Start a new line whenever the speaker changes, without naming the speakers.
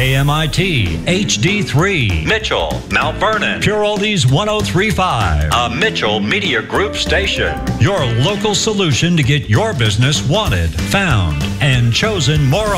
KMIT, HD3, Mitchell, Mount Vernon, Pure Oldies 103.5, a Mitchell Media Group station. Your local solution to get your business wanted, found, and chosen more